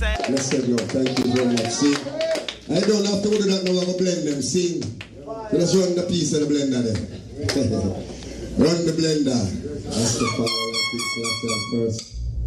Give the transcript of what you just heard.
Let's go. Thank you very much. See, I don't have to do that now. I'm going to blend them. See, so let's run the piece of the blender there. Run the blender. That's the power of the first.